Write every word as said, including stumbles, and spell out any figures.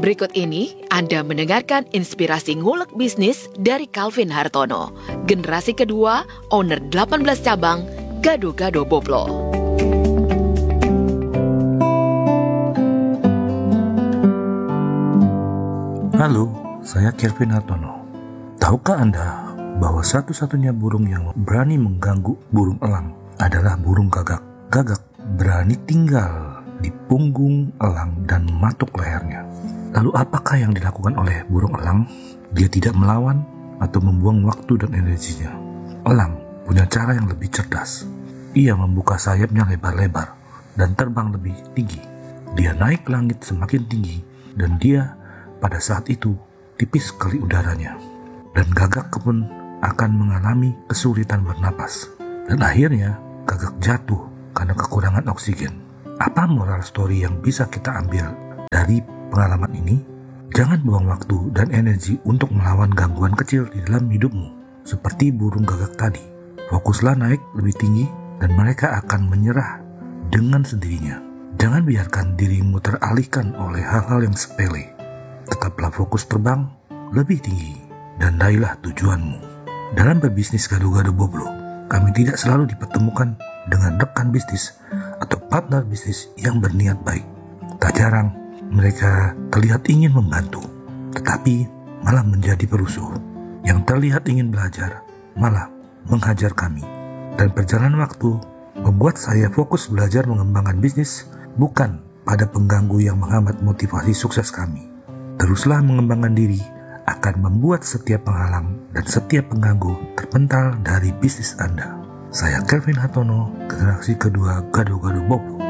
Berikut ini Anda mendengarkan inspirasi ngulek bisnis dari Calvin Hartono, generasi kedua, owner delapan belas cabang, Gado-Gado Boplo. Halo, saya Calvin Hartono. Tahukah Anda bahwa satu-satunya burung yang berani mengganggu burung elang adalah burung gagak? Gagak berani tinggal di punggung elang dan mematuk lehernya. Lalu apakah yang dilakukan oleh burung elang? Dia tidak melawan atau membuang waktu dan energinya. Elang punya cara yang lebih cerdas. Ia membuka sayapnya lebar-lebar dan terbang lebih tinggi. Dia naik langit semakin tinggi dan dia pada saat itu tipis sekali udaranya. Dan gagak pun akan mengalami kesulitan bernapas. Dan akhirnya gagak jatuh karena kekurangan oksigen. Apa moral story yang bisa kita ambil dari pengalaman ini? Jangan buang waktu dan energi untuk melawan gangguan kecil di dalam hidupmu. Seperti burung gagak tadi. Fokuslah naik lebih tinggi dan mereka akan menyerah dengan sendirinya. Jangan biarkan dirimu teralihkan oleh hal-hal yang sepele. Tetaplah fokus terbang lebih tinggi dan raihlah tujuanmu. Dalam berbisnis Gado-Gado Boplo, kami tidak selalu dipertemukan dengan rekan bisnis atau partner bisnis yang berniat baik. Tak jarang mereka terlihat ingin membantu, tetapi malah menjadi perusuh. Yang terlihat ingin belajar, malah menghajar kami. Dan perjalanan waktu membuat saya fokus belajar mengembangkan bisnis, bukan pada pengganggu yang menghambat motivasi sukses kami. Teruslah mengembangkan diri akan membuat setiap penghalang dan setiap pengganggu terpental dari bisnis Anda. Saya Calvin Hartono, generasi kedua Gado-Gado Boplo.